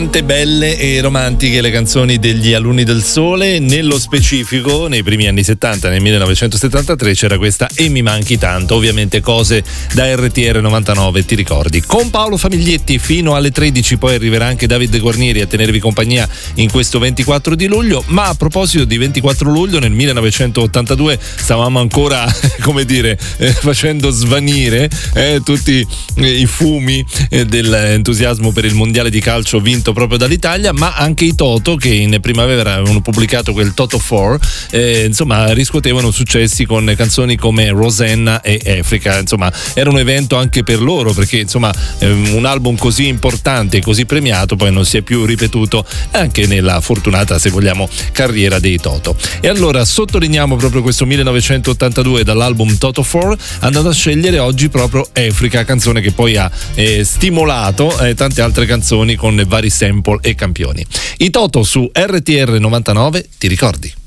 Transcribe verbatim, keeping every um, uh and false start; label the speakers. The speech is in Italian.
Speaker 1: Belle e romantiche le canzoni degli Alunni del Sole. Nello specifico, nei primi anni settanta, nel millenovecentosettantatré, c'era questa E mi manchi tanto, ovviamente cose da R T R novantanove, ti ricordi? Con Paolo Famiglietti fino alle tredici, poi arriverà anche Davide Guarnieri a tenervi compagnia in questo ventiquattro di luglio. Ma a proposito di ventiquattro luglio, nel millenovecentottantadue stavamo ancora, come dire, eh, facendo svanire eh, tutti eh, i fumi eh, dell'entusiasmo per il mondiale di calcio vinto proprio dall'Italia, ma anche i Toto, che in primavera avevano pubblicato quel Toto quattro, eh, insomma riscuotevano successi con canzoni come Rosanna e Africa. Insomma era un evento anche per loro, perché insomma ehm, un album così importante e così premiato poi non si è più ripetuto anche nella fortunata, se vogliamo, carriera dei Toto. E allora sottolineiamo proprio questo millenovecentottantadue dall'album Toto quattro, andando a scegliere oggi proprio Africa, canzone che poi ha eh, stimolato eh, tante altre canzoni con vari sample e campioni. I Toto su R T R novantanove, ti ricordi?